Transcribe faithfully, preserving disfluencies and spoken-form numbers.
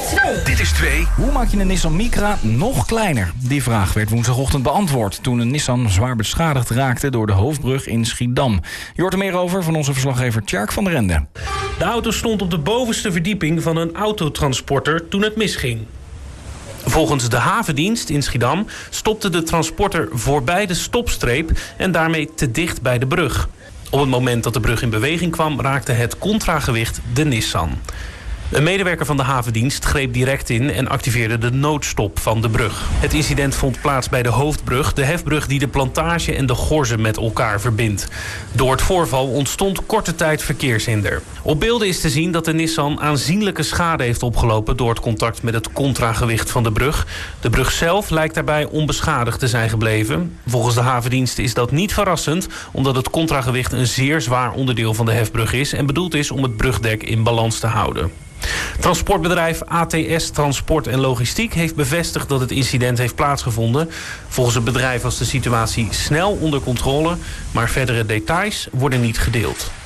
twee. Dit is twee. Hoe maak je een Nissan Micra nog kleiner? Die vraag werd woensdagochtend beantwoord toen een Nissan zwaar beschadigd raakte door de hoofdbrug in Schiedam. Je hoort er meer over van onze verslaggever Tjark van der Ende. De auto stond op de bovenste verdieping van een autotransporter toen het misging. Volgens de havendienst in Schiedam stopte de transporter voorbij de stopstreep en daarmee te dicht bij de brug. Op het moment dat de brug in beweging kwam, raakte het contragewicht de Nissan. Een medewerker van de havendienst greep direct in en activeerde de noodstop van de brug. Het incident vond plaats bij de hoofdbrug, de hefbrug die de Plantage en de Gorze met elkaar verbindt. Door het voorval ontstond korte tijd verkeershinder. Op beelden is te zien dat de Nissan aanzienlijke schade heeft opgelopen door het contact met het contragewicht van de brug. De brug zelf lijkt daarbij onbeschadigd te zijn gebleven. Volgens de havendienst is dat niet verrassend, omdat het contragewicht een zeer zwaar onderdeel van de hefbrug is en bedoeld is om het brugdek in balans te houden. Transportbedrijf A T S Transport en Logistiek heeft bevestigd dat het incident heeft plaatsgevonden. Volgens het bedrijf was de situatie snel onder controle, maar verdere details worden niet gedeeld.